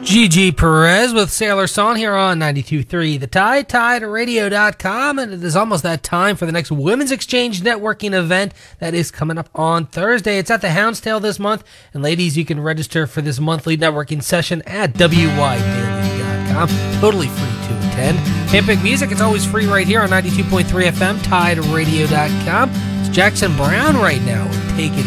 Gigi Perez with Sailor Song here on 92.3 The Tide, TideRadio.com, and it is almost that time for the next Women's Exchange networking event that is coming up on Thursday. It's at the Houndstail this month, and ladies, you can register for this monthly networking session at WYDaily.com. Totally free to attend. Can't pick music, it's always free right here on 92.3 FM, TideRadio.com. It's Jackson Brown right now. Take it